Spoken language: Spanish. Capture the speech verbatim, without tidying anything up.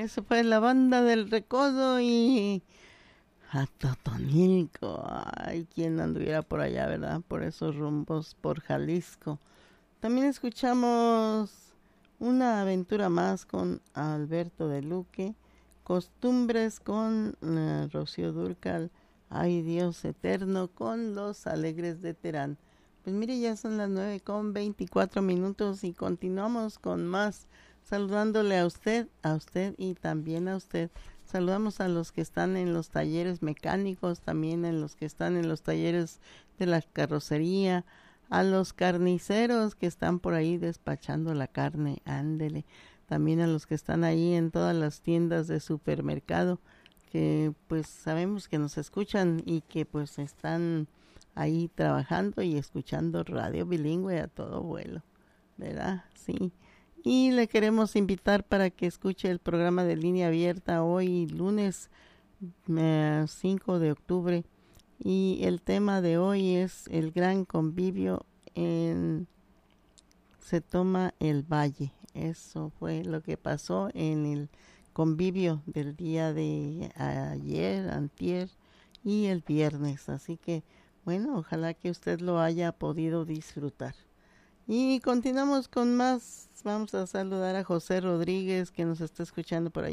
Eso fue la banda del Recodo y a Totonilco. Ay, quién anduviera por allá, ¿verdad? Por esos rumbos, por Jalisco. También escuchamos Una aventura más con Alberto de Luque, Costumbres con uh, Rocío Dúrcal, Ay Dios eterno con Los Alegres de Terán. Pues mire, ya son las nueve con veinticuatro minutos y continuamos con más, saludándole a usted, a usted y también a usted. Saludamos a los que están en los talleres mecánicos, también a los que están en los talleres de la carrocería, a los carniceros que están por ahí despachando la carne, ándele. También a los que están ahí en todas las tiendas de supermercado, que pues sabemos que nos escuchan y que pues están ahí trabajando y escuchando radio bilingüe a todo vuelo, ¿verdad? Sí. Y le queremos invitar para que escuche el programa de Línea Abierta hoy, lunes eh, cinco de octubre. Y el tema de hoy es el gran convivio en Se Toma el Valle. Eso fue lo que pasó en el convivio del día de ayer, antier y el viernes. Así que, bueno, ojalá que usted lo haya podido disfrutar. Y continuamos con más. Vamos a saludar a José Rodríguez, que nos está escuchando por ahí.